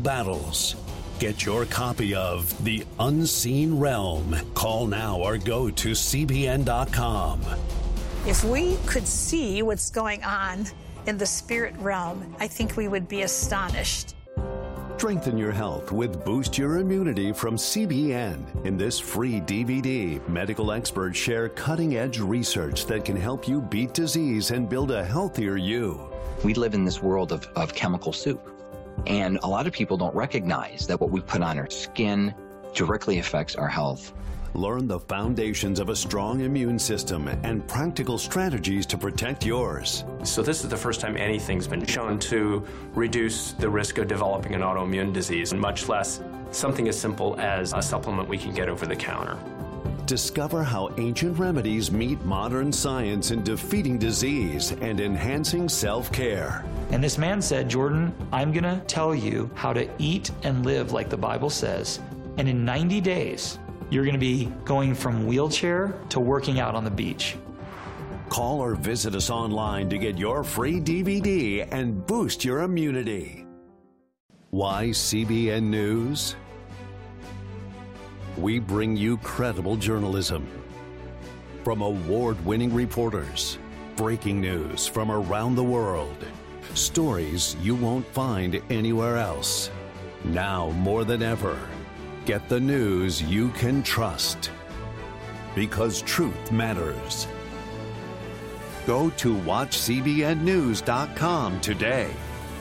battles. Get your copy of The Unseen Realm. Call now or go to CBN.com. If we could see what's going on in the spirit realm, I think we would be astonished. Strengthen your health with Boost Your Immunity from CBN. In this free DVD, medical experts share cutting-edge research that can help you beat disease and build a healthier you. We live in this world of chemical soup, and a lot of people don't recognize that what we put on our skin directly affects our health. Learn the foundations of a strong immune system and practical strategies to protect yours. So this is the first time anything's been shown to reduce the risk of developing an autoimmune disease, and much less something as simple as a supplement we can get over the counter. Discover how ancient remedies meet modern science in defeating disease and enhancing self-care. And this man said, Jordan, I'm going to tell you how to eat and live like the Bible says. And in 90 days, you're going to be going from wheelchair to working out on the beach. Call or visit us online to get your free DVD and boost your immunity. Why CBN News? We bring you credible journalism from award-winning reporters, breaking news from around the world, stories you won't find anywhere else. Now more than ever, get the news you can trust, because truth matters. Go to watchcbnnews.com today.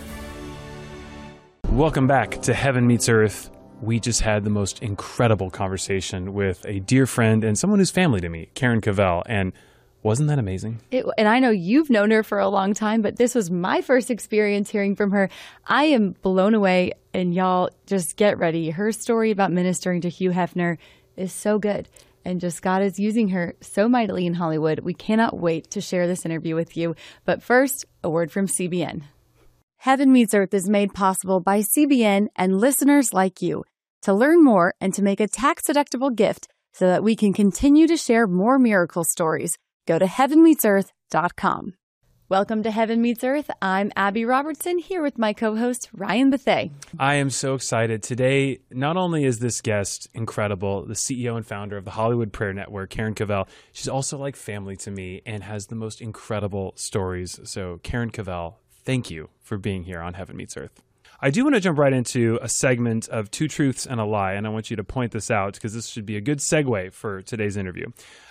Welcome back to Heaven Meets Earth. We just had the most incredible conversation with a dear friend and someone who's family to me, Karen Cavell, and wasn't that amazing? And I know you've known her for a long time, but this was my first experience hearing from her. I am blown away, and y'all just get ready. Her story about ministering to Hugh Hefner is so good, and just God is using her so mightily in Hollywood. We cannot wait to share this interview with you. But first, a word from CBN. Heaven Meets Earth is made possible by CBN and listeners like you. To learn more and to make a tax-deductible gift so that we can continue to share more miracle stories, go to heavenmeetsearth.com. Welcome to Heaven Meets Earth. I'm Abby Robertson, here with my co-host, Ryan Bethea. I am so excited. Today, not only is this guest incredible, the CEO and founder of the Hollywood Prayer Network, Karen Cavell, she's also like family to me and has the most incredible stories. So, Karen Cavell, thank you for being here on Heaven Meets Earth. I do want to jump right into a segment of Two Truths and a Lie, and I want you to point this out because this should be a good segue for today's interview.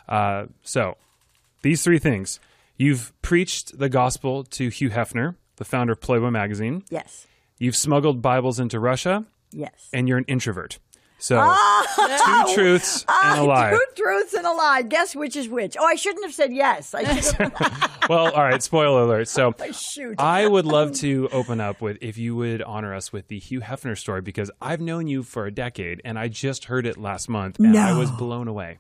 So, these three things. You've preached the gospel to Hugh Hefner, the founder of Playboy magazine. Yes. You've smuggled Bibles into Russia. Yes. And you're an introvert. So, two truths and a lie. Two truths and a lie. Guess which is which. Oh, I shouldn't have said yes. I should have. Well, all right, spoiler alert. So, Shoot. I would love to open up with, if you would honor us with the Hugh Hefner story, because I've known you for a decade, and I just heard it last month, and I was blown away.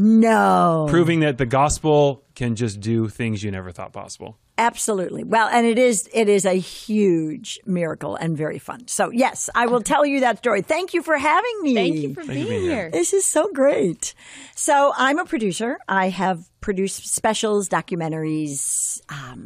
No. Proving that the gospel can just do things you never thought possible. Absolutely. Well, and it is a huge miracle and very fun. So, yes, I will tell you that story. Thank you for having me. Thank you for being here. This is so great. So, I'm a producer. I have produced specials, documentaries.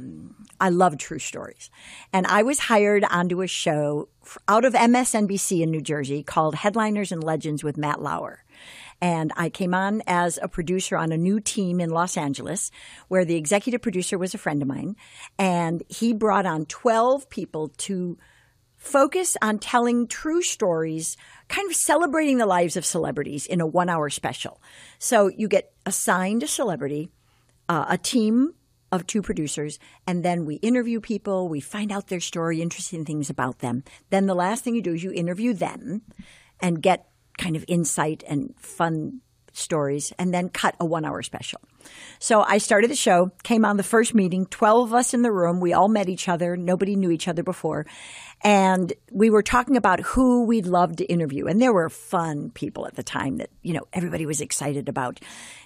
I love true stories. And I was hired onto a show out of MSNBC in New Jersey called Headliners and Legends with Matt Lauer. And I came on as a producer on a new team in Los Angeles where the executive producer was a friend of mine. And he brought on 12 people to focus on telling true stories, kind of celebrating the lives of celebrities in a 1-hour special. So you get assigned a celebrity, a team of 2 producers, and then we interview people. We find out their story, interesting things about them. Then the last thing you do is you interview them and get kind of insight and fun stories, and then cut a 1-hour special. So I started the show, came on the first meeting, 12 of us in the room. We all met each other. Nobody knew each other before. And we were talking about who we'd love to interview. And there were fun people at the time that, everybody was excited about.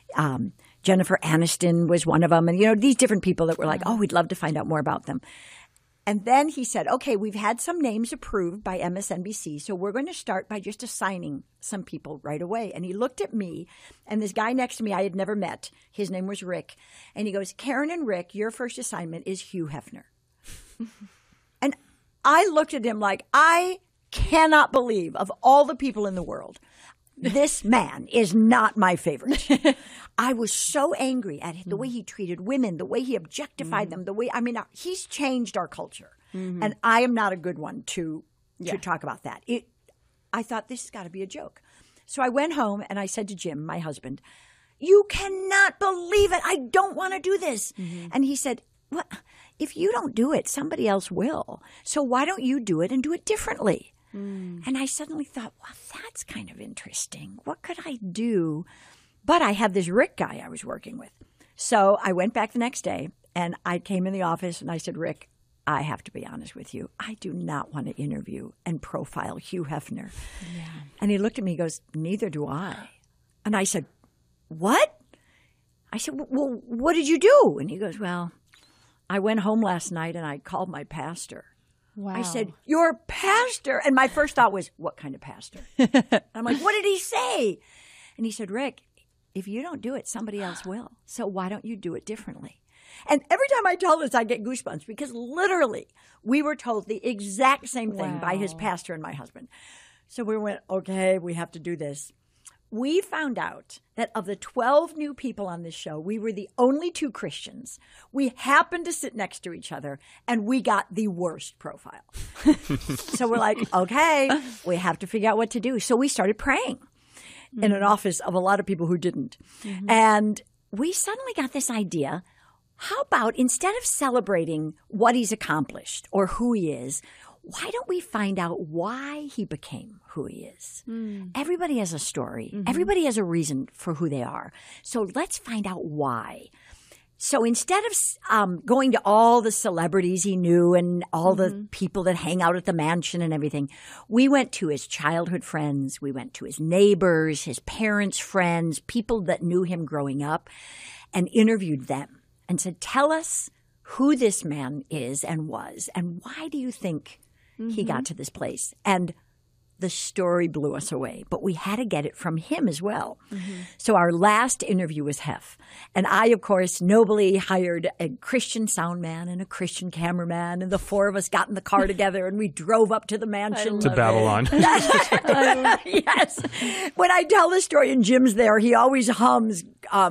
Jennifer Aniston was one of them. And, these different people that were like, oh, we'd love to find out more about them. And then he said, okay, we've had some names approved by MSNBC, so we're going to start by just assigning some people right away. And he looked at me, and this guy next to me I had never met. His name was Rick. And he goes, Karen and Rick, your first assignment is Hugh Hefner. And I looked at him like, I cannot believe, of all the people in the world, this man is not my favorite. I was so angry at the way he treated women, the way he objectified them, he's changed our culture. And I am not a good one to talk about that. I thought this has got to be a joke. So I went home and I said to Jim, my husband, you cannot believe it. I don't want to do this. And he said, well, if you don't do it, somebody else will. So why don't you do it and do it differently? And I suddenly thought, well, that's kind of interesting. What could I do? But I had this Rick guy I was working with. So I went back the next day and I came in the office and I said, Rick, I have to be honest with you. I do not want to interview and profile Hugh Hefner. Yeah. And he looked at me and goes, neither do I. And I said, what? I said, well, what did you do? And he goes, well, I went home last night and I called my pastor. Wow. I said, your pastor? And my first thought was, what kind of pastor? I'm like, what did he say? And he said, Rick, if you don't do it, somebody else will. So why don't you do it differently? And every time I tell this, I get goosebumps because literally we were told the exact same thing by his pastor and my husband. So we went, okay, we have to do this. We found out that of the 12 new people on this show, we were the only 2 Christians. We happened to sit next to each other, and we got the worst profile. So we're like, okay, we have to figure out what to do. So we started praying in an office of a lot of people who didn't. And we suddenly got this idea, how about instead of celebrating what he's accomplished or who he is, why don't we find out why he became who he is? Everybody has a story. Everybody has a reason for who they are. So let's find out why. So instead of going to all the celebrities he knew and all the people that hang out at the mansion and everything, we went to his childhood friends. We went to his neighbors, his parents' friends, people that knew him growing up, and interviewed them and said, tell us who this man is and was, and why do you think he got to this place? And the story blew us away, but we had to get it from him as well. So our last interview was Hef. And I, of course, nobly hired a Christian sound man and a Christian cameraman, and the 4 of us got in the car together and we drove up to the mansion. To Babylon. Yes. When I tell the story and Jim's there, he always hums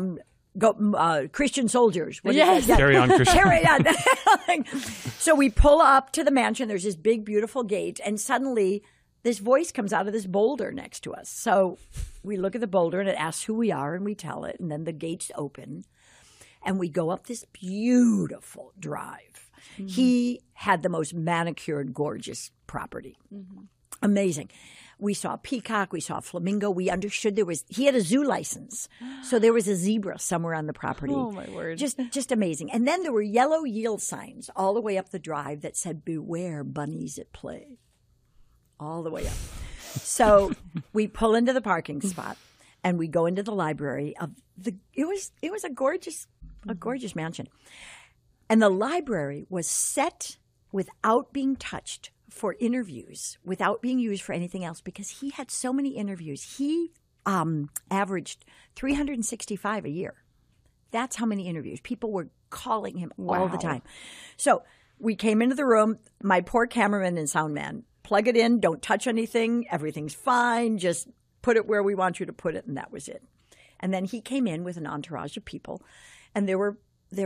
Christian soldiers. Yes. Carry on, Christian. Carry on. So we pull up to the mansion. There's this big, beautiful gate. And suddenly this voice comes out of this boulder next to us. So we look at the boulder and it asks who we are and we tell it. And then the gates open and we go up this beautiful drive. He had the most manicured, gorgeous property. Amazing. We saw a peacock. We saw a flamingo. We understood he had a zoo license. So there was a zebra somewhere on the property. Oh, my word. Just amazing. And then there were yellow yield signs all the way up the drive that said, beware bunnies at play. All the way up. So we pull into the parking spot and we go into the library it was a gorgeous mansion. And the library was set without being touched for interviews, without being used for anything else, because he had so many interviews. He averaged 365 a year. That's how many interviews. People were calling him all the time. So we came into the room. My poor cameraman and sound man, plug it in, don't touch anything, everything's fine, just put it where we want you to put it, and that was it. And then he came in with an entourage of people, and there were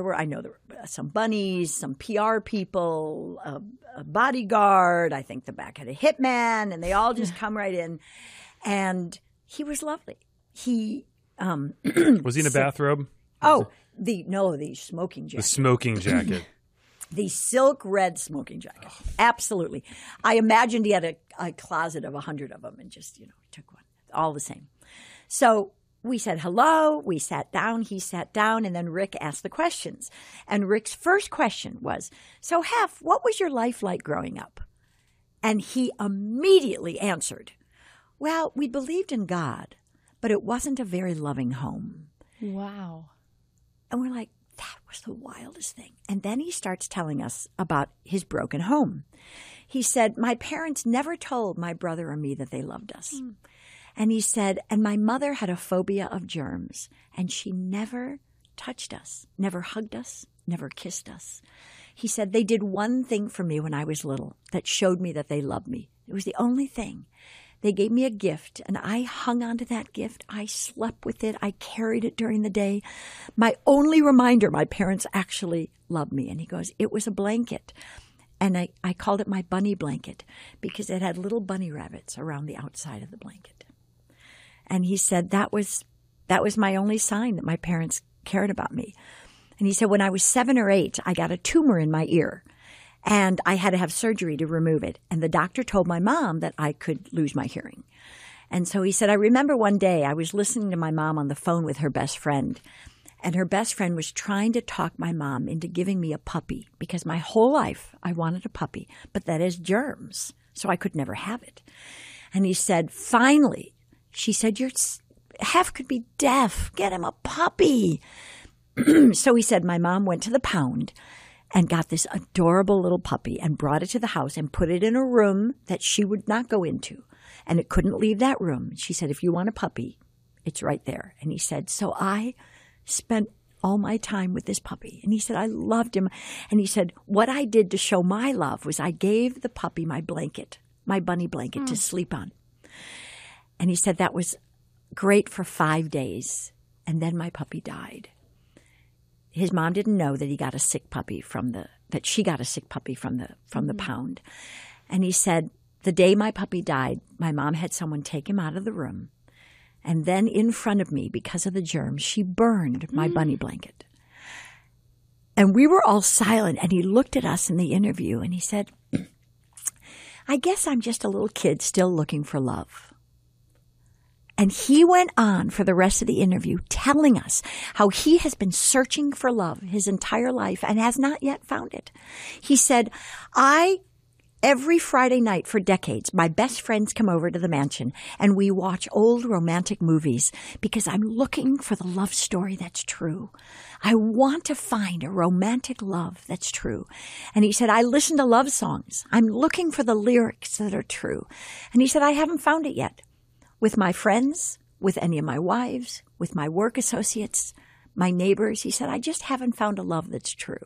some bunnies, some PR people, a bodyguard, I think the back had a hitman, and they all just come right in. And he was lovely. He was he in a bathrobe? The smoking jacket. The smoking jacket. The silk red smoking jacket. Absolutely. I imagined he had a closet of 100 of them and just, he took one. All the same. So we said hello. We sat down. He sat down. And then Rick asked the questions. And Rick's first question was, so Hef, what was your life like growing up? And he immediately answered, well, we believed in God, but it wasn't a very loving home. Wow. And we're like, that was the wildest thing. And then he starts telling us about his broken home. He said, my parents never told my brother or me that they loved us. And he said, and my mother had a phobia of germs, and she never touched us, never hugged us, never kissed us. He said, they did one thing for me when I was little that showed me that they loved me. It was the only thing. They gave me a gift, and I hung on to that gift. I slept with it. I carried it during the day. My only reminder, my parents actually loved me. And he goes, it was a blanket. And I called it my bunny blanket because it had little bunny rabbits around the outside of the blanket. And he said that was my only sign that my parents cared about me. And he said when I was 7 or 8, I got a tumor in my ear. And I had to have surgery to remove it. And the doctor told my mom that I could lose my hearing. And so he said, I remember one day I was listening to my mom on the phone with her best friend. And her best friend was trying to talk my mom into giving me a puppy because my whole life I wanted a puppy, but that has germs, so I could never have it. And he said, finally, she said, Hef could be deaf. Get him a puppy. So he said, my mom went to the pound and got this adorable little puppy and brought it to the house and put it in a room that she would not go into. And it couldn't leave that room. She said, if you want a puppy, it's right there. And he said, so I spent all my time with this puppy. And he said, I loved him. And he said, what I did to show my love was I gave the puppy my blanket, my bunny blanket to sleep on. And he said that was great for 5 days. And then my puppy died. His mom didn't know that he got a sick puppy that she got a sick puppy from the pound. And he said, the day my puppy died, my mom had someone take him out of the room. And then in front of me, because of the germs, she burned my bunny blanket. And we were all silent. And he looked at us in the interview and he said, I guess I'm just a little kid still looking for love. And he went on for the rest of the interview telling us how he has been searching for love his entire life and has not yet found it. He said, every Friday night for decades, my best friends come over to the mansion and we watch old romantic movies because I'm looking for the love story that's true. I want to find a romantic love that's true. And he said, I listen to love songs. I'm looking for the lyrics that are true. And he said, I haven't found it yet. With my friends, with any of my wives, with my work associates, my neighbors. He said, I just haven't found a love that's true.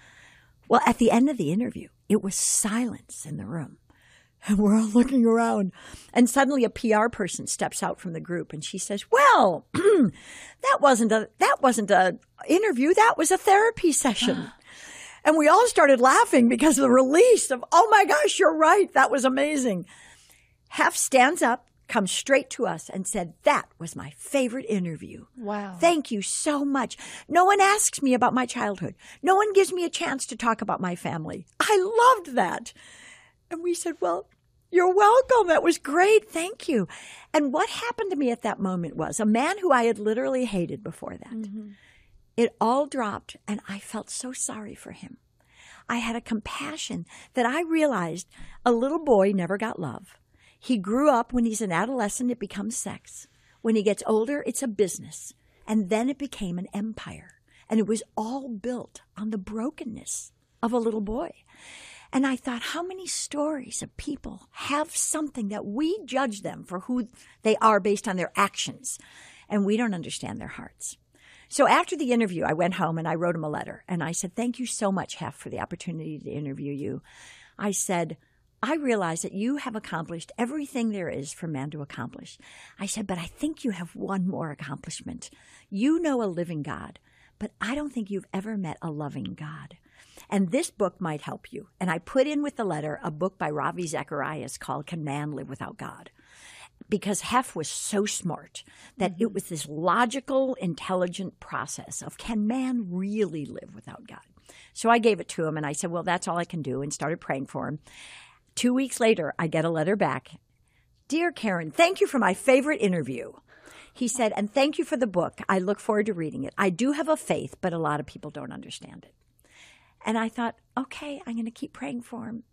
Well, at the end of the interview, it was silence in the room. And we're all looking around. And suddenly a PR person steps out from the group and she says, well, that wasn't a interview. That was a therapy session. And we all started laughing because of the release of, oh my gosh, you're right. That was amazing. Hef stands up, comes straight to us and said, that was my favorite interview. Wow. Thank you so much. No one asks me about my childhood. No one gives me a chance to talk about my family. I loved that. And we said, well, you're welcome. That was great. Thank you. And what happened to me at that moment was a man who I had literally hated before that. Mm-hmm. It all dropped and I felt so sorry for him. I had a compassion that I realized a little boy never got love. He grew up. When he's an adolescent, it becomes sex. When he gets older, it's a business. And then it became an empire. And it was all built on the brokenness of a little boy. And I thought, how many stories of people have something that we judge them for who they are based on their actions, and we don't understand their hearts. So after the interview, I went home and I wrote him a letter. And I said, thank you so much, Hef, for the opportunity to interview you. I said, I realize that you have accomplished everything there is for man to accomplish. I said, but I think you have one more accomplishment. You know a living God, but I don't think you've ever met a loving God. And this book might help you. And I put in with the letter a book by Ravi Zacharias called Can Man Live Without God? Because Hef was so smart that it was this logical, intelligent process of can man really live without God? So I gave it to him and I said, well, that's all I can do, and started praying for him. 2 weeks later, I get a letter back. Dear Karen, thank you for my favorite interview. He said, and thank you for the book. I look forward to reading it. I do have a faith, but a lot of people don't understand it. And I thought, okay, I'm going to keep praying for him.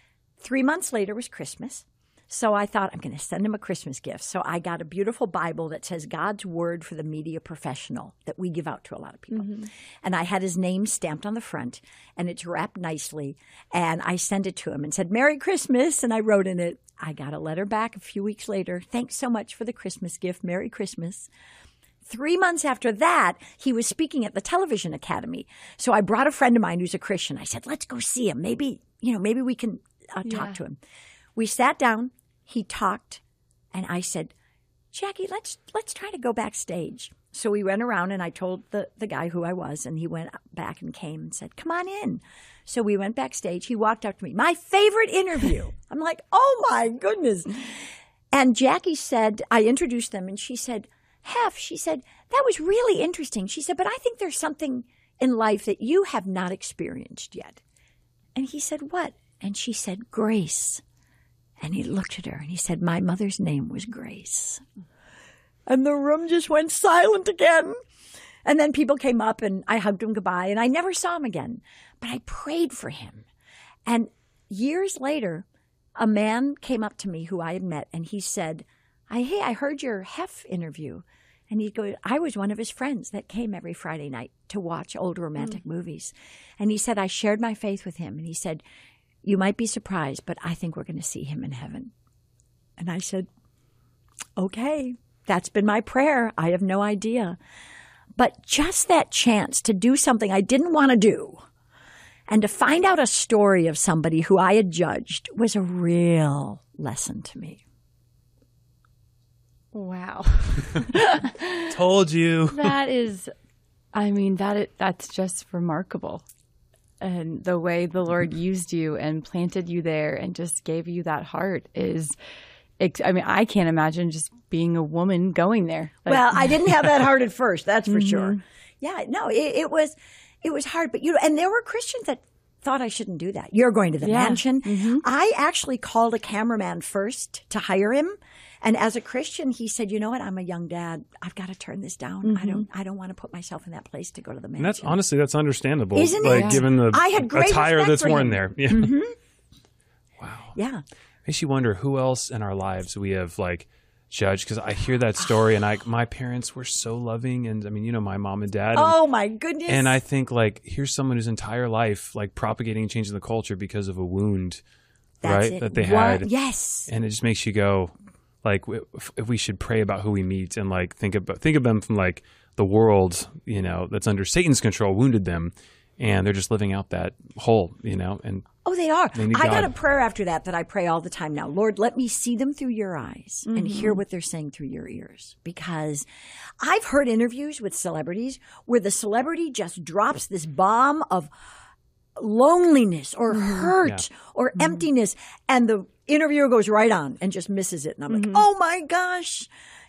3 months later was Christmas. So I thought, I'm going to send him a Christmas gift. So I got a beautiful Bible that says God's Word for the Media Professional that we give out to a lot of people. Mm-hmm. And I had his name stamped on the front, and it's wrapped nicely. And I sent it to him and said, Merry Christmas. And I wrote in it, I got a letter back a few weeks later. Thanks so much for the Christmas gift. Merry Christmas. 3 months after that, he was speaking at the Television Academy. So I brought a friend of mine who's a Christian. I said, let's go see him. Maybe we can talk to him. We sat down, he talked, and I said, Jackie, let's try to go backstage. So we went around and I told the guy who I was, and he went back and came and said, come on in. So we went backstage. He walked up to me, my favorite interview. I'm like, oh my goodness. And Jackie said, I introduced them, and she said, Hef, she said, that was really interesting. She said, but I think there's something in life that you have not experienced yet. And he said, what? And she said, grace. And he looked at her and he said, my mother's name was Grace. And the room just went silent again. And then people came up and I hugged him goodbye, and I never saw him again. But I prayed for him. And years later, a man came up to me who I had met, and he said, hey, I heard your Hef interview. And he'd go, I was one of his friends that came every Friday night to watch old romantic movies. And he said, I shared my faith with him. And he said, you might be surprised, but I think we're going to see him in heaven. And I said, okay, that's been my prayer. I have no idea. But just that chance to do something I didn't want to do and to find out a story of somebody who I had judged was a real lesson to me. Wow. Told you. That is, that's just remarkable. And the way the Lord used you and planted you there and just gave you that heart is, I can't imagine just being a woman going there. Well, I didn't have that heart at first, that's for sure. Yeah, no, it was hard. But, and there were Christians that thought I shouldn't do that. You're going to the mansion. Mm-hmm. I actually called a cameraman first to hire him. And as a Christian, he said, you know what? I'm a young dad. I've got to turn this down. Mm-hmm. I don't want to put myself in that place to go to the mansion. And that's understandable. Isn't it? Given the I had great attire that's worn him. there. Yeah. Mm-hmm. Wow. Yeah. Makes you wonder who else in our lives we have judged, because I hear that story and my parents were so loving, and my mom and dad. Oh my goodness. And I think here's someone whose entire life propagating and changing the culture because of a wound, that they had. Yes. And it just makes you go, if we should pray about who we meet and think of them from the world, that's under Satan's control, wounded them, and they're just living out that whole, and oh, they are. They I got a prayer after that I pray all the time now. Lord, let me see them through your eyes and hear what they're saying through your ears. Because I've heard interviews with celebrities where the celebrity just drops this bomb of loneliness or hurt or emptiness, and the interviewer goes right on and just misses it. And I'm like, oh my gosh.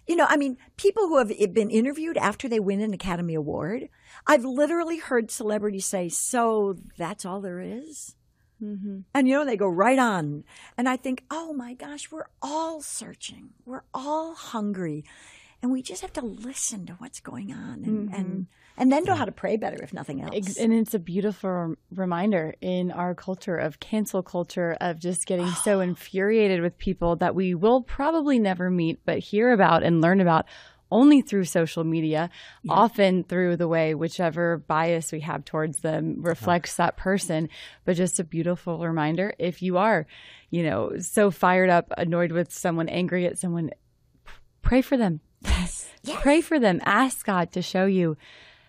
People who have been interviewed after they win an Academy Award, I've literally heard celebrities say, so that's all there is? Mm-hmm. And, they go right on. And I think, oh my gosh, we're all searching. We're all hungry. And we just have to listen to what's going on and then know how to pray better, if nothing else. And it's a beautiful reminder in our culture of cancel culture, of just getting so infuriated with people that we will probably never meet, but hear about and learn about only through social media, often through the way whichever bias we have towards them reflects that person. But just a beautiful reminder, if you are, so fired up, annoyed with someone, angry at someone, pray for them. Yes. Pray for them. Ask God to show you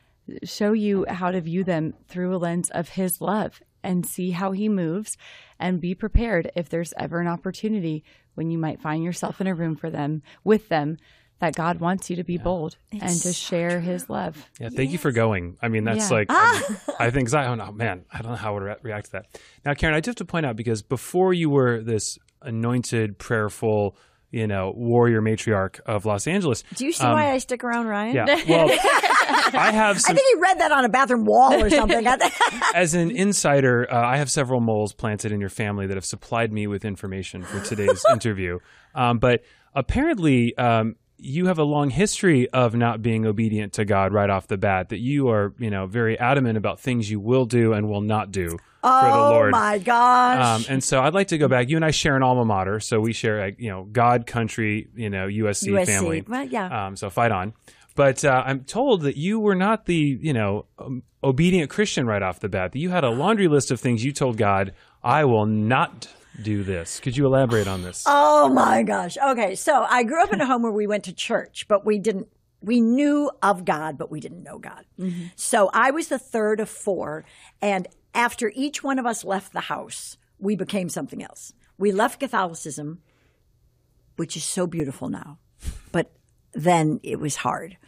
how to view them through a lens of his love and see how he moves, and be prepared if there's ever an opportunity when you might find yourself in a room with them, that God wants you to be bold and to share his love. Yeah, thank you for going. That's I think, I don't know, man, I don't know how I would react to that. Now, Karen, I just have to point out, because before you were this anointed, prayerful, warrior matriarch of Los Angeles. Do you see why I stick around, Ryan? Yeah. Well, I think he read that on a bathroom wall or something. As an insider, I have several moles planted in your family that have supplied me with information for today's interview. But apparently, you have a long history of not being obedient to God right off the bat, that you are, very adamant about things you will do and will not do for the Lord. Oh, my gosh. And so I'd like to go back. You and I share an alma mater, so we share, God, country, USC family. Well, yeah. So fight on. But I'm told that you were not the, obedient Christian right off the bat, that you had a laundry list of things you told God, I will not do this. Could you elaborate on this? Oh, my gosh. Okay, so I grew up in a home where we went to church, but we didn't we knew of God, but we didn't know God. Mm-hmm. So I was the third of 4. And after each one of us left the house, we became something else. We left Catholicism, which is so beautiful now, but then it was hard.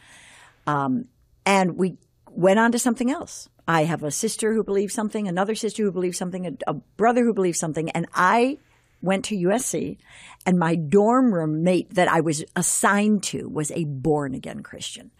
And we went on to something else. I have a sister who believes something, another sister who believes something, a brother who believes something, and I went to USC, and my dorm room mate that I was assigned to was a born-again Christian.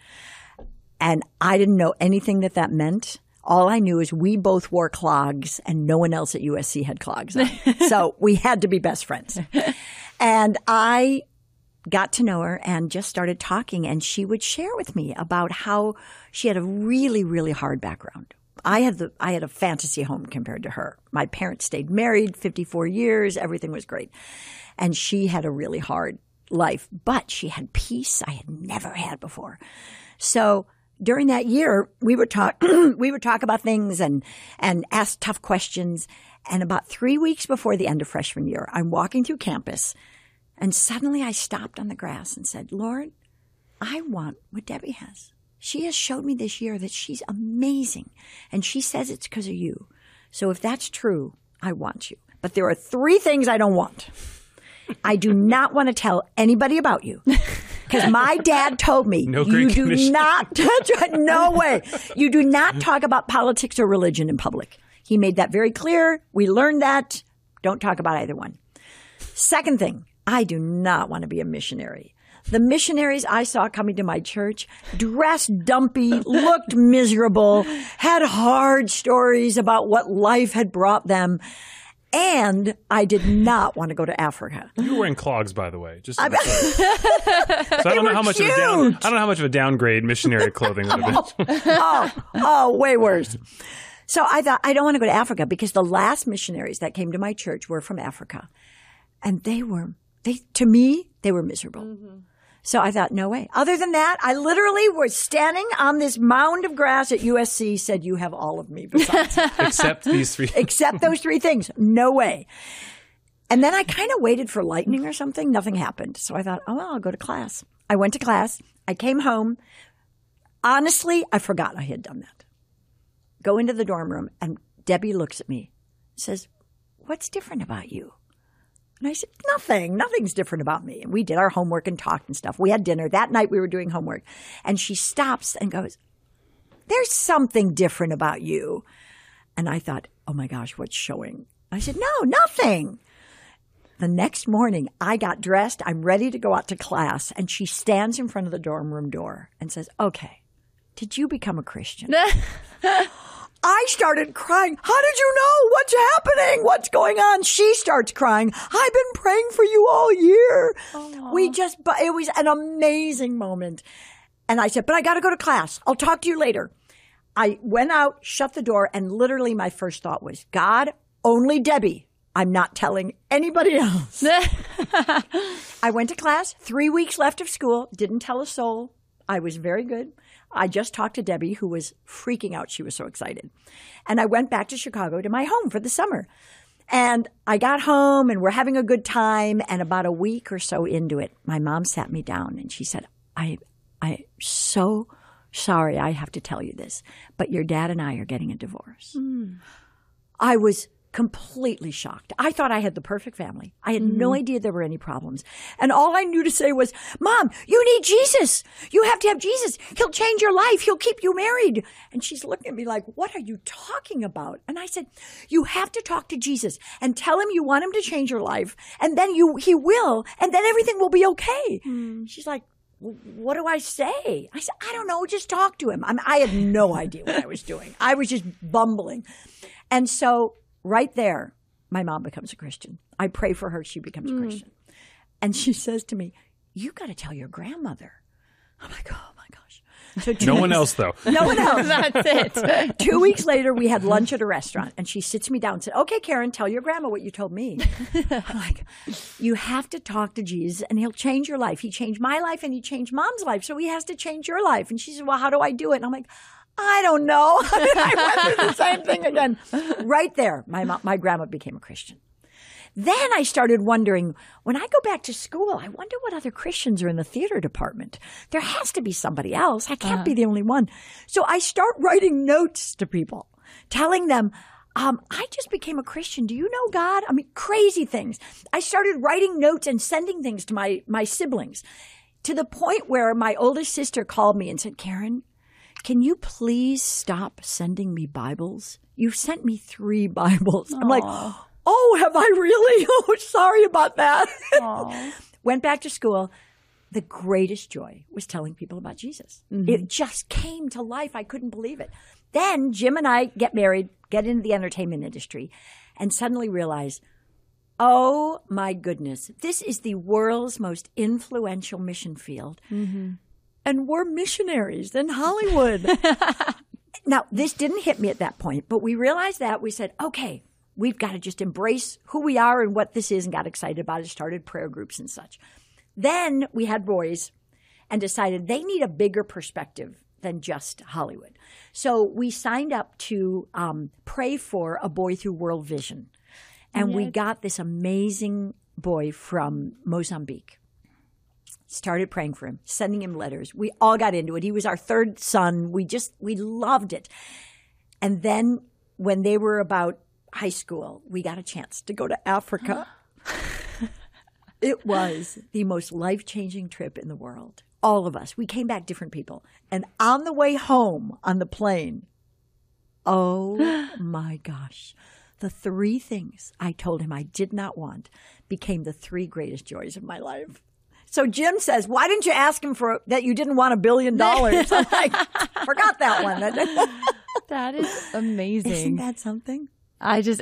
And I didn't know anything that meant. All I knew is we both wore clogs, and no one else at USC had clogs on. So we had to be best friends. And I got to know her and just started talking, and she would share with me about how she had a really, really hard background. I had a fantasy home compared to her. My parents stayed married 54 years. Everything was great. And she had a really hard life, but she had peace I had never had before. So during that year, we would talk about things and ask tough questions. And about 3 weeks before the end of freshman year, I'm walking through campus, and suddenly I stopped on the grass and said, Lord, I want what Debbie has. She has showed me this year that she's amazing, and she says it's because of you. So if that's true, I want you. But there are 3 things I don't want. I do not want to tell anybody about you, because my dad told me you do not – no way. You do not talk about politics or religion in public. He made that very clear. We learned that. Don't talk about either one. Second thing, I do not want to be a missionary. The missionaries I saw coming to my church dressed dumpy, looked miserable, had hard stories about what life had brought them. And I did not want to go to Africa. You were wearing clogs, by the way. So I don't know how much of a downgrade missionary clothing would have been. Way worse. So I thought, I don't want to go to Africa, because the last missionaries that came to my church were from Africa. And to me, they were miserable. Mm-hmm. So I thought, no way. Other than that, I literally was standing on this mound of grass at USC, said, you have all of me besides. Except these 3. Except those 3 things. No way. And then I kind of waited for lightning or something. Nothing happened. So I thought, I'll go to class. I went to class. I came home. Honestly, I forgot I had done that. Go into the dorm room, and Debbie looks at me and says, what's different about you? And I said, nothing. Nothing's different about me. And we did our homework and talked and stuff. We had dinner. That night we were doing homework. And she stops and goes, there's something different about you. And I thought, oh my gosh, what's showing? I said, no, nothing. The next morning, I got dressed. I'm ready to go out to class. And she stands in front of the dorm room door and says, okay, did you become a Christian? I started crying. How did you know? What's happening? What's going on? She starts crying. I've been praying for you all year. Aww. It was an amazing moment. And I said, but I got to go to class. I'll talk to you later. I went out, shut the door, and literally my first thought was, God, only Debbie. I'm not telling anybody else. I went to class, 3 weeks left of school, didn't tell a soul. I was very good. I just talked to Debbie, who was freaking out. She was so excited. And I went back to Chicago to my home for the summer. And I got home, and we're having a good time. And about a week or so into it, my mom sat me down and she said, I'm so sorry I have to tell you this, but your dad and I are getting a divorce. I was completely shocked. I thought I had the perfect family. I had no idea there were any problems. And all I knew to say was, Mom, you need Jesus. You have to have Jesus. He'll change your life. He'll keep you married. And she's looking at me like, what are you talking about? And I said, you have to talk to Jesus and tell him you want him to change your life. And then he will. And then everything will be okay. She's like, what do I say? I said, I don't know. Just talk to him. I had no idea what I was doing. I was just bumbling. And so right there, my mom becomes a Christian. I pray for her. She becomes a Christian. And she says to me, you got to tell your grandmother. I'm like, oh my gosh. So no one else, though. No one else. That's it. 2 weeks later, we had lunch at a restaurant, and she sits me down and said, okay, Karen, tell your grandma what you told me. I'm like, you have to talk to Jesus, and he'll change your life. He changed my life, and he changed Mom's life, so he has to change your life. And she said, well, how do I do it? And I'm like, I don't know. I went through the same thing again. Right there, my grandma became a Christian. Then I started wondering, when I go back to school, I wonder what other Christians are in the theater department. There has to be somebody else. I can't be the only one. So I start writing notes to people, telling them, I just became a Christian. Do you know God? I mean, crazy things. I started writing notes and sending things to my siblings, to the point where my oldest sister called me and said, Karen, can you please stop sending me Bibles? You've sent me 3 Bibles. I'm like, oh, have I really? Oh, sorry about that. Went back to school. The greatest joy was telling people about Jesus. Mm-hmm. It just came to life. I couldn't believe it. Then Jim and I get married, get into the entertainment industry, and suddenly realize, oh my goodness, this is the world's most influential mission field. Mm-hmm. And we're missionaries in Hollywood. Now, this didn't hit me at that point, but we realized that. We said, okay, we've got to just embrace who we are and what this is, and got excited about it, started prayer groups and such. Then we had boys and decided they need a bigger perspective than just Hollywood. So we signed up to pray for a boy through World Vision. And we got this amazing boy from Mozambique. Started praying for him, sending him letters. We all got into it. He was our 3rd son. We loved it. And then when they were about high school, we got a chance to go to Africa. It was the most life-changing trip in the world. All of us. We came back different people. And on the way home on the plane, oh my gosh, the 3 things I told him I did not want became the 3 greatest joys of my life. So Jim says, why didn't you ask him for that you didn't want $1 billion? I'm like, forgot that one. That is amazing. Isn't that something? I feel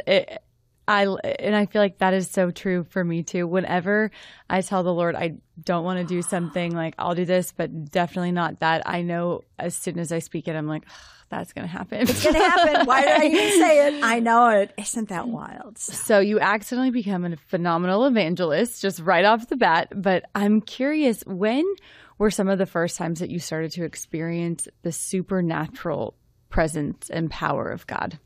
like that is so true for me too. Whenever I tell the Lord I don't want to do something, like I'll do this, but definitely not that, I know as soon as I speak it, I'm like, that's going to happen. It's going to happen. Why did I even say it? I know it. Isn't that wild? So you accidentally become a phenomenal evangelist just right off the bat. But I'm curious, when were some of the first times that you started to experience the supernatural presence and power of God?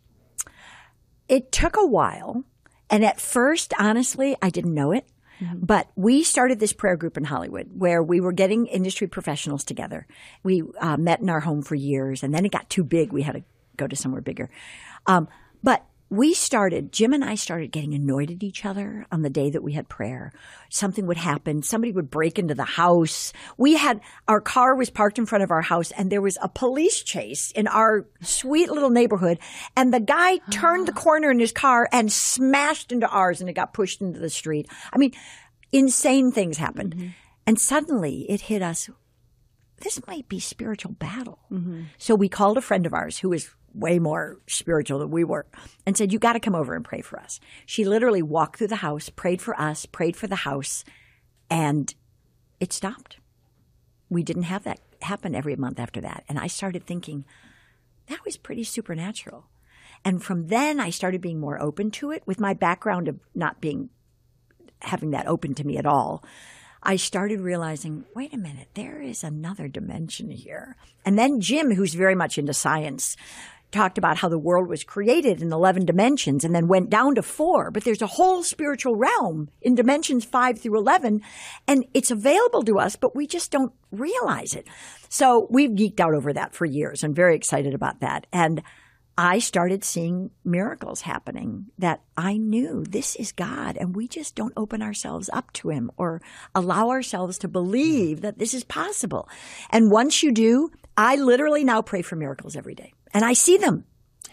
It took a while. And at first, honestly, I didn't know it. Mm-hmm. But we started this prayer group in Hollywood where we were getting industry professionals together. We met in our home for years, and then it got too big. We had to go to somewhere bigger. But Jim and I started getting annoyed at each other on the day that we had prayer. Something would happen. Somebody would break into the house. Our car was parked in front of our house, and there was a police chase in our sweet little neighborhood. And the guy turned the corner in his car and smashed into ours, and it got pushed into the street. I mean, insane things happened. Mm-hmm. And suddenly it hit us, this might be spiritual battle. Mm-hmm. So we called a friend of ours who was way more spiritual than we were, and said, you got to come over and pray for us. She literally walked through the house, prayed for us, prayed for the house, and it stopped. We didn't have that happen every month after that. And I started thinking, that was pretty supernatural. And from then I started being more open to it. With my background of not having that open to me at all, I started realizing, wait a minute, there is another dimension here. And then Jim, who's very much into science, talked about how the world was created in 11 dimensions and then went down to 4. But there's a whole spiritual realm in dimensions 5 through 11, and it's available to us, but we just don't realize it. So we've geeked out over that for years. I'm very excited about that. And I started seeing miracles happening that I knew this is God, and we just don't open ourselves up to him or allow ourselves to believe that this is possible. And once you do, I literally now pray for miracles every day, and I see them.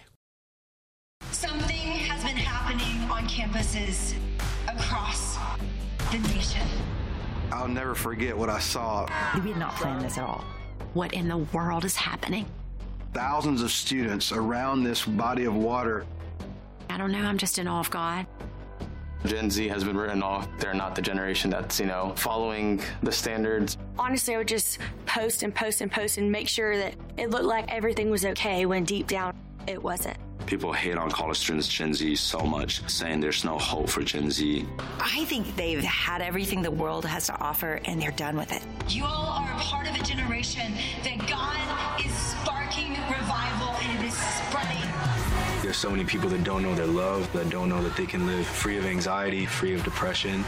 Something has been happening on campuses across the nation. I'll never forget what I saw. We did not plan this at all. What in the world is happening? Thousands of students around this body of water. I don't know, I'm just in awe of God. Gen Z has been written off. They're not the generation that's, following the standards. Honestly, I would just post and post and post and make sure that it looked like everything was okay when deep down it wasn't. People hate on college students, Gen Z, so much, saying there's no hope for Gen Z. I think they've had everything the world has to offer, and they're done with it. You all are a part of a generation that God is sparking revival, and it is spreading. There's so many people that don't know their love, that don't know that they can live free of anxiety, free of depression.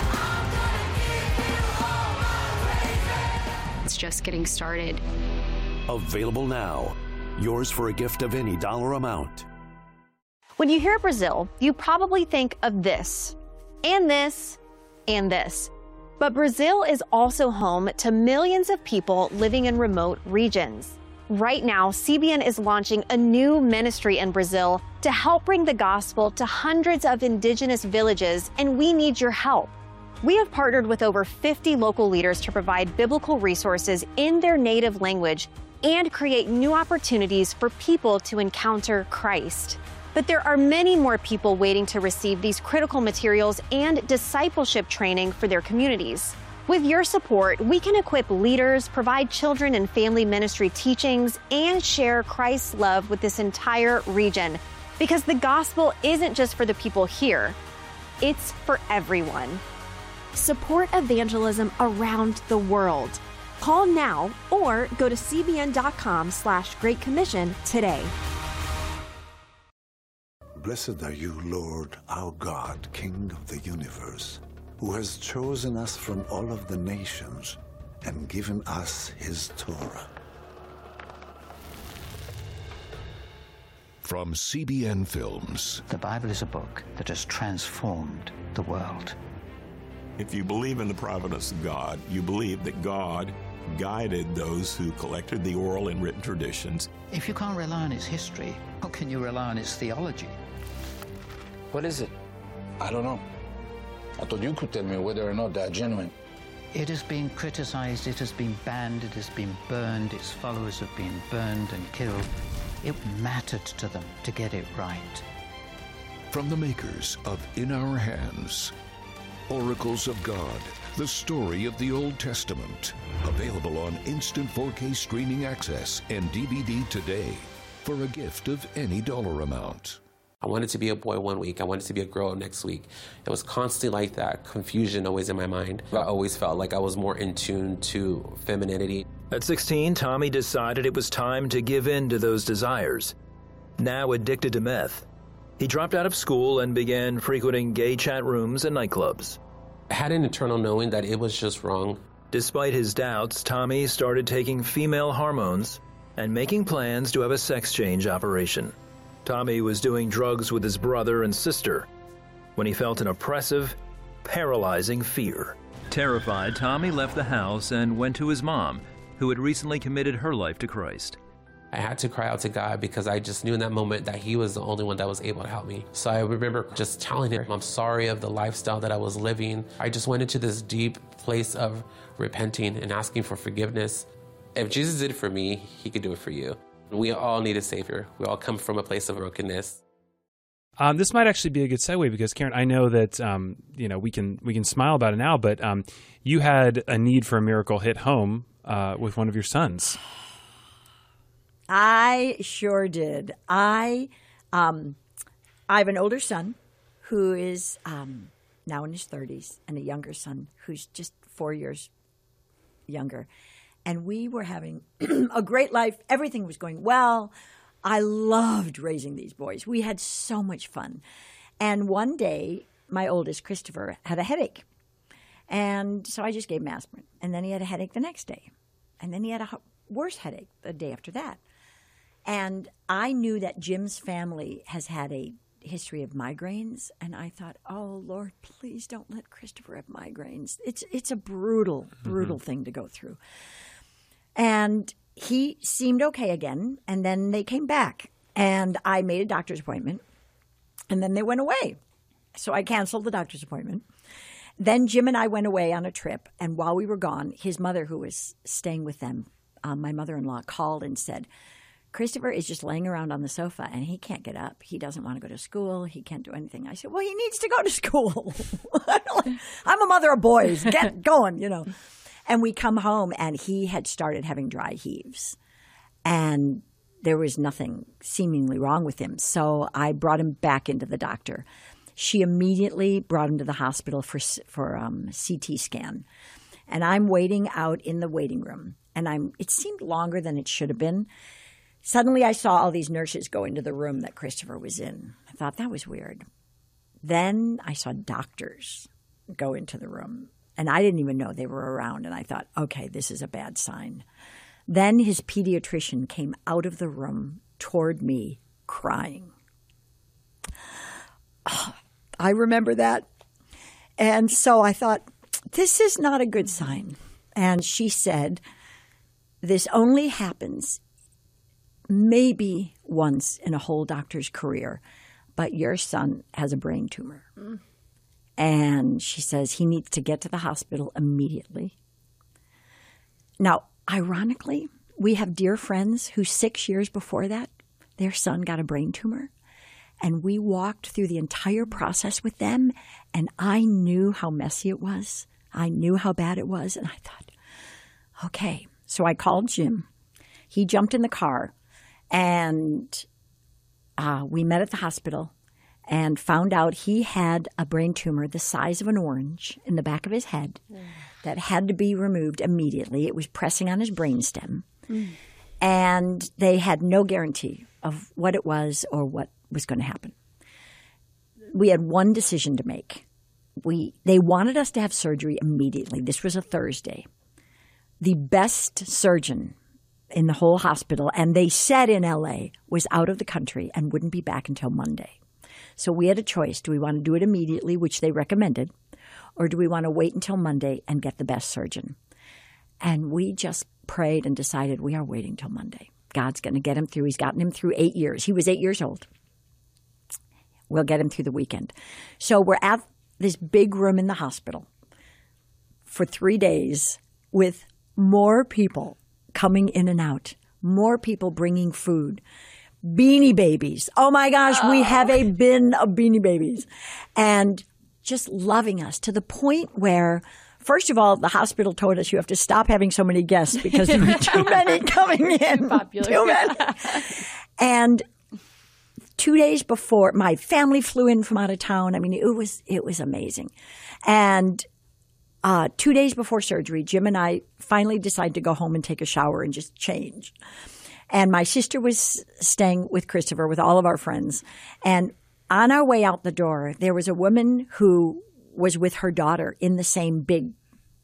It's just getting started. Available now. Yours for a gift of any dollar amount. When you hear Brazil, you probably think of this, and this, and this. But Brazil is also home to millions of people living in remote regions. Right now, CBN is launching a new ministry in Brazil to help bring the gospel to hundreds of indigenous villages, and we need your help. We have partnered with over 50 local leaders to provide biblical resources in their native language and create new opportunities for people to encounter Christ. But there are many more people waiting to receive these critical materials and discipleship training for their communities. With your support, we can equip leaders, provide children and family ministry teachings, and share Christ's love with this entire region. Because the gospel isn't just for the people here, it's for everyone. Support evangelism around the world. Call now or go to cbn.com/Great Commission today. Blessed are you, Lord, our God, King of the universe, who has chosen us from all of the nations and given us his Torah. From CBN Films. The Bible is a book that has transformed the world. If you believe in the providence of God, you believe that God guided those who collected the oral and written traditions. If you can't rely on its history, how can you rely on its theology? What is it? I don't know. I thought you could tell me whether or not they're genuine. It has been criticized, it has been banned, it has been burned, its followers have been burned and killed. It mattered to them to get it right. From the makers of In Our Hands, Oracles of God, the story of the Old Testament. Available on instant 4K streaming access and DVD today for a gift of any dollar amount. I wanted to be a boy one week. I wanted to be a girl next week. It was constantly like that, confusion always in my mind. I always felt like I was more in tune to femininity. At 16, Tommy decided it was time to give in to those desires. Now addicted to meth, he dropped out of school and began frequenting gay chat rooms and nightclubs. I had an internal knowing that it was just wrong. Despite his doubts, Tommy started taking female hormones and making plans to have a sex change operation. Tommy was doing drugs with his brother and sister when he felt an oppressive, paralyzing fear. Terrified, Tommy left the house and went to his mom, who had recently committed her life to Christ. I had to cry out to God because I just knew in that moment that he was the only one that was able to help me. So I remember just telling him I'm sorry of the lifestyle that I was living. I just went into this deep place of repenting and asking for forgiveness. If Jesus did it for me, he could do it for you. We all need a Savior. We all come from a place of brokenness. This might actually be a good segue because, Karen, I know that we can smile about it now, but you had a need for a miracle hit home with one of your sons. I sure did. I have an older son who is now in his 30s and a younger son who's just 4 years younger. And we were having a great life. Everything was going well. I loved raising these boys. We had so much fun. And one day, my oldest, Christopher, had a headache. And so I just gave him aspirin. And then he had a headache the next day. And then he had a worse headache the day after that. And I knew that Jim's family has had a history of migraines. And I thought, oh, Lord, please don't let Christopher have migraines. It's a brutal, brutal thing to go through. And he seemed okay again, and then they came back. And I made a doctor's appointment, and then they went away. So I canceled the doctor's appointment. Then Jim and I went away on a trip, and while we were gone, his mother, who was staying with them, my mother-in-law, called and said, Christopher is just laying around on the sofa, and he can't get up. He doesn't want to go to school. He can't do anything. I said, well, he needs to go to school. I'm a mother of boys. Get going, And we come home, and he had started having dry heaves. And there was nothing seemingly wrong with him. So I brought him back into the doctor. She immediately brought him to the hospital for CT scan. And I'm waiting out in the waiting room. And it seemed longer than it should have been. Suddenly I saw all these nurses go into the room that Christopher was in. I thought that was weird. Then I saw doctors go into the room. And I didn't even know they were around. And I thought, okay, this is a bad sign. Then his pediatrician came out of the room toward me crying. Oh, I remember that. And so I thought, this is not a good sign. And she said, this only happens maybe once in a whole doctor's career, but your son has a brain tumor. Mm. And she says he needs to get to the hospital immediately. Now, ironically, we have dear friends who 6 years before that, their son got a brain tumor. And we walked through the entire process with them, and I knew how messy it was. I knew how bad it was, and I thought, okay. So I called Jim. He jumped in the car, and we met at the hospital and found out he had a brain tumor the size of an orange in the back of his head that had to be removed immediately. It was pressing on his brainstem. And they had no guarantee of what it was or what was going to happen. We had one decision to make. They wanted us to have surgery immediately. This was a Thursday. The best surgeon in the whole hospital, and they said in L.A., was out of the country and wouldn't be back until Monday. So we had a choice. Do we want to do it immediately, which they recommended, or do we want to wait until Monday and get the best surgeon? And we just prayed and decided we are waiting till Monday. God's going to get him through. He's gotten him through 8 years. He was 8 years old. We'll get him through the weekend. So we're at this big room in the hospital for 3 days with more people coming in and out, more people bringing food, Beanie Babies. Oh, my gosh, we have a bin of Beanie Babies. And just loving us to the point where, first of all, the hospital told us you have to stop having so many guests because there were too many coming in. Popular. Too many. And 2 days before, my family flew in from out of town. I mean, it was amazing. And 2 days before surgery, Jim and I finally decided to go home and take a shower and just change. And my sister was staying with Christopher with all of our friends. And on our way out the door, there was a woman who was with her daughter in the same big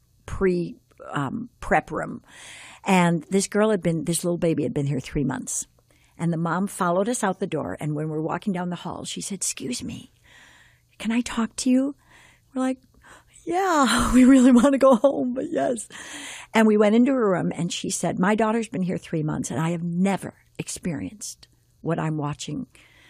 prep room. And this little baby had been here 3 months. And the mom followed us out the door. And when we're walking down the hall, she said, "Excuse me, can I talk to you?" We're like, "Yeah, we really want to go home, but yes." And we went into her room and she said, "My daughter's been here 3 months and I have never experienced what I'm watching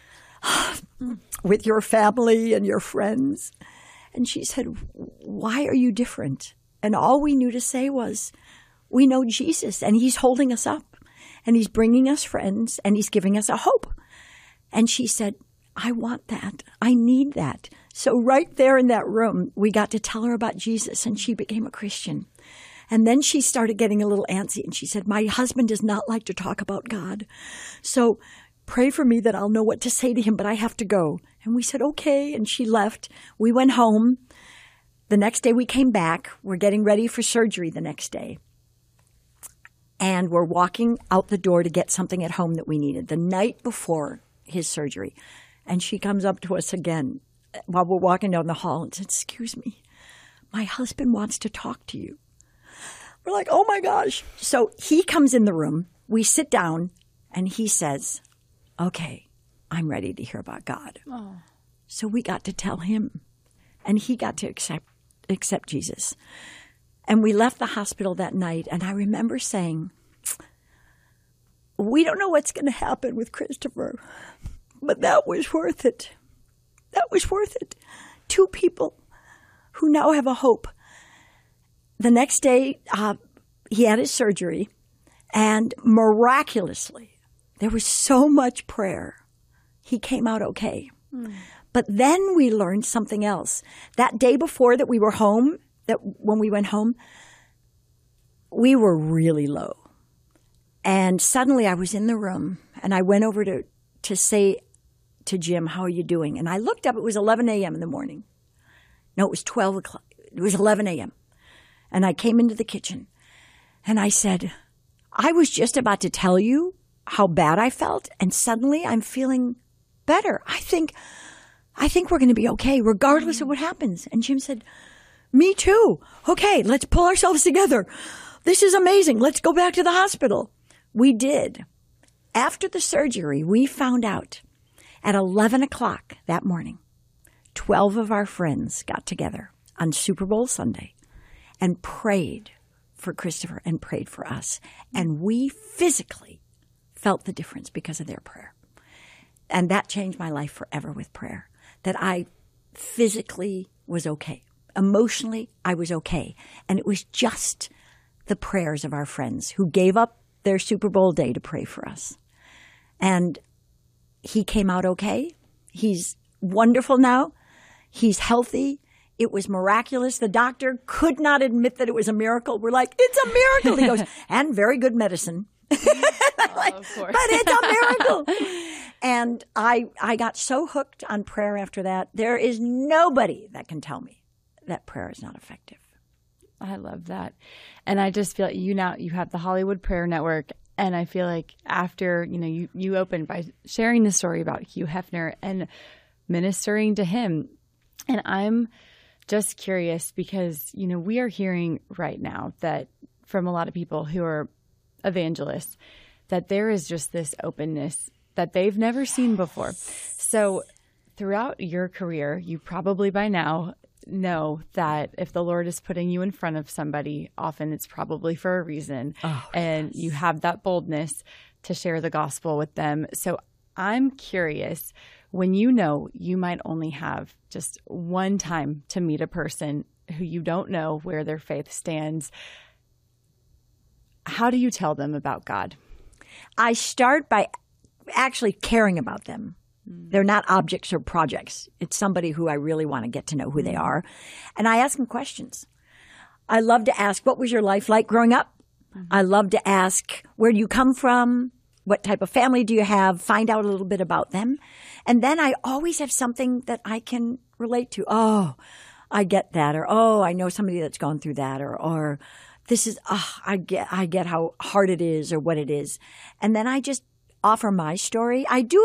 with your family and your friends." And she said, "Why are you different?" And all we knew to say was, we know Jesus and he's holding us up and he's bringing us friends and he's giving us a hope. And she said, "I want that. I need that." So right there in that room, we got to tell her about Jesus and she became a Christian. And then she started getting a little antsy and she said, "My husband does not like to talk about God. So pray for me that I'll know what to say to him, but I have to go." And we said, "Okay." And she left. We went home. The next day we came back. We're getting ready for surgery the next day. And we're walking out the door to get something at home that we needed the night before his surgery. And she comes up to us again while we're walking down the hall and said, "Excuse me, my husband wants to talk to you." We're like, oh my gosh. So he comes in the room. We sit down and he says, "Okay, I'm ready to hear about God." Oh. So we got to tell him and he got to accept Jesus. And we left the hospital that night. And I remember saying, we don't know what's going to happen with Christopher, but that was worth it. That was worth it. 2 people who now have a hope. The next day, he had his surgery, and miraculously, there was so much prayer. He came out okay. But then we learned something else. That day before that we were home, when we went home, we were really low. And suddenly I was in the room And I went over to say to Jim, how are you doing? And I looked up, it was 11 a.m. in the morning. No, it was 12 o'clock. It was 11 a.m. And I came into the kitchen and I said, I was just about to tell you how bad I felt, and suddenly I'm feeling better. I think we're going to be okay, regardless of what happens. And Jim said, me too. Okay, let's pull ourselves together. This is amazing. Let's go back to the hospital. We did. After the surgery, we found out at 11 o'clock that morning, 12 of our friends got together on Super Bowl Sunday and prayed for Christopher and prayed for us. And we physically felt the difference because of their prayer. And that changed my life forever with prayer, that I physically was okay. Emotionally, I was okay. And it was just the prayers of our friends who gave up their Super Bowl day to pray for us. And he came out okay. He's wonderful now. He's healthy. It was miraculous. The doctor could not admit that it was a miracle. We're like, it's a miracle. He goes, and very good medicine. Like, of course. But it's a miracle. And I got so hooked on prayer after that. There is nobody that can tell me that prayer is not effective. I love that. And I just feel like you have the Hollywood Prayer Network. And I feel like after, you opened by sharing the story about Hugh Hefner and ministering to him. And I'm just curious because, we are hearing right now that from a lot of people who are evangelists, that there is just this openness that they've never seen before. So throughout your career, you probably by now know that if the Lord is putting you in front of somebody, often it's probably for a reason. And you have that boldness to share the gospel with them. So I'm curious, when you might only have just one time to meet a person who you don't know where their faith stands, how do you tell them about God? I start by actually caring about them. They're not objects or projects. It's somebody who I really want to get to know who they are. And I ask them questions. I love to ask, what was your life like growing up? I love to ask, where do you come from? What type of family do you have? Find out a little bit about them. And then I always have something that I can relate to. Oh, I get that. Or, oh, I know somebody that's gone through that. Or this is, I get how hard it is or what it is. And then I just offer my story. I do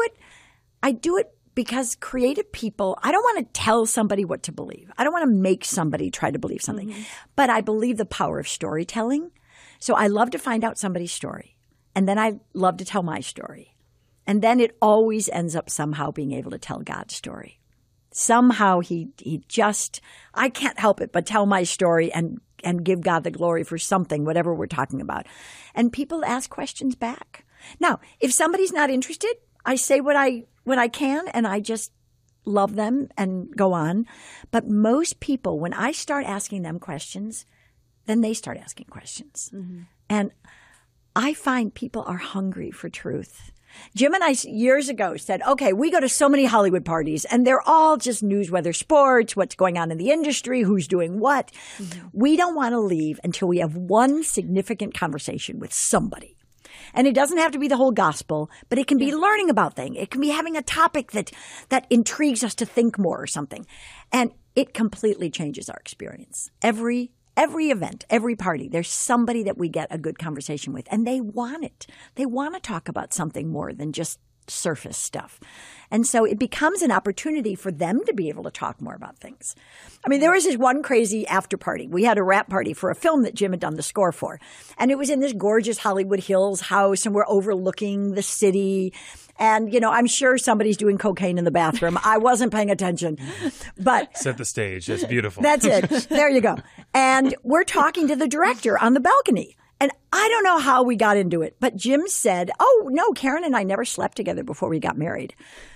it because creative people, I don't want to tell somebody what to believe. I don't want to make somebody try to believe something. But I believe the power of storytelling. So I love to find out somebody's story. And then I love to tell my story. And then it always ends up somehow being able to tell God's story. Somehow he just, I can't help it but tell my story and give God the glory for something, whatever we're talking about. And people ask questions back. Now, if somebody's not interested, I say what I can, and I just love them and go on. But most people, when I start asking them questions, then they start asking questions. And I find people are hungry for truth. Jim and I years ago said, okay, we go to so many Hollywood parties and they're all just news, weather, sports, what's going on in the industry, who's doing what. We don't want to leave until we have one significant conversation with somebody. And it doesn't have to be the whole gospel, but it can be learning about things. It can be having a topic that intrigues us to think more or something. And it completely changes our experience. Every event, every party, there's somebody that we get a good conversation with, and they want it. They want to talk about something more than just surface stuff. And so it becomes an opportunity for them to be able to talk more about things. I mean, there was this one crazy after party. We had a wrap party for a film that Jim had done the score for. And it was in this gorgeous Hollywood Hills house, and we're overlooking the city. And, I'm sure somebody's doing cocaine in the bathroom. I wasn't paying attention. But set the stage. It's beautiful. That's it. There you go. And we're talking to the director on the balcony. And I don't know how we got into it, but Jim said, oh, no, Karen and I never slept together before we got married.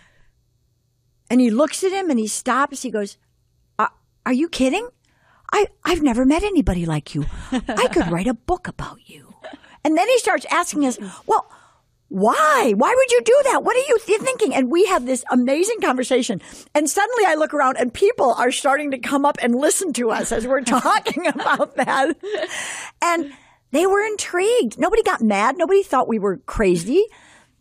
And he looks at him and he stops. He goes, are you kidding? I've never met anybody like you. I could write a book about you. And then he starts asking us, well, why? Why would you do that? What are you thinking? And we have this amazing conversation. And suddenly I look around and people are starting to come up and listen to us as we're talking about that. And they were intrigued. Nobody got mad. Nobody thought we were crazy.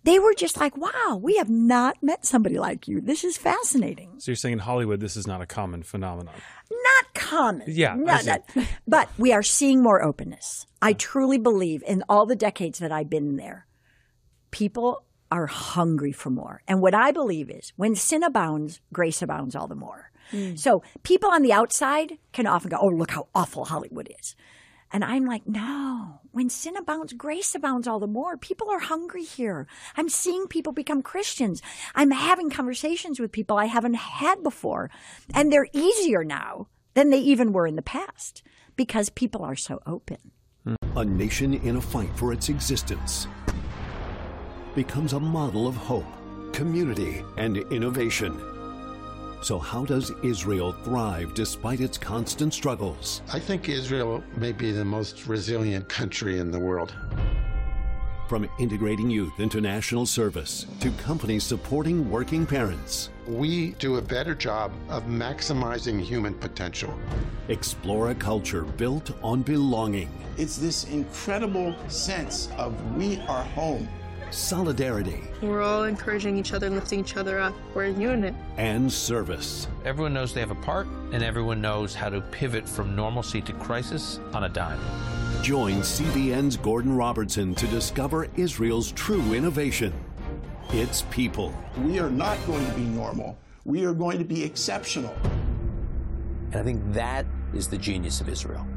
They were just like, wow, we have not met somebody like you. This is fascinating. So you're saying in Hollywood, this is not a common phenomenon? Not common. Yeah. But we are seeing more openness. I truly believe in all the decades that I've been there, people are hungry for more. And what I believe is when sin abounds, grace abounds all the more. So people on the outside can often go, oh, look how awful Hollywood is. And I'm like, no, when sin abounds, grace abounds all the more. People are hungry here. I'm seeing people become Christians. I'm having conversations with people I haven't had before. And they're easier now than they even were in the past because people are so open. A nation in a fight for its existence becomes a model of hope, community, and innovation. So how does Israel thrive despite its constant struggles? I think Israel may be the most resilient country in the world. From integrating youth into national service to companies supporting working parents. We do a better job of maximizing human potential. Explore a culture built on belonging. It's this incredible sense of we are home. Solidarity. We're all encouraging each other, lifting each other up. We're a unit. And service. Everyone knows they have a part, and everyone knows how to pivot from normalcy to crisis on a dime. Join CBN's Gordon Robertson to discover Israel's true innovation. Its people. We are not going to be normal. We are going to be exceptional. And I think that is the genius of Israel.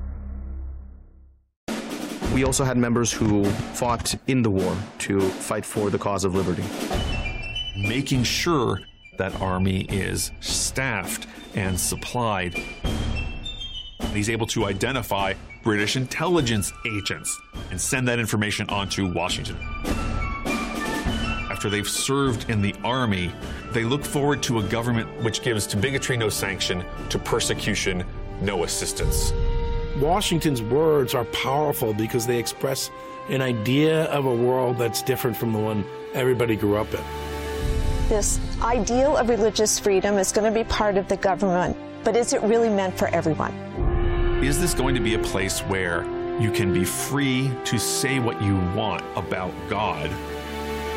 We also had members who fought in the war to fight for the cause of liberty. Making sure that army is staffed and supplied. He's able to identify British intelligence agents and send that information on to Washington. After they've served in the army, they look forward to a government which gives to bigotry no sanction, to persecution no assistance. Washington's words are powerful because they express an idea of a world that's different from the one everybody grew up in. This ideal of religious freedom is going to be part of the government, but is it really meant for everyone? Is this going to be a place where you can be free to say what you want about God